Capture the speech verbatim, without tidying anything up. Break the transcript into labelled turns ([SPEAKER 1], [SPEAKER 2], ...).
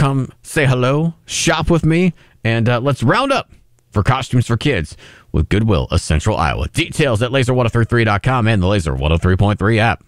[SPEAKER 1] come say hello, shop with me, and uh, let's round up for costumes for kids with Goodwill of Central Iowa. Details at laser ten thirty-three dot com and the Laser one oh three point three app.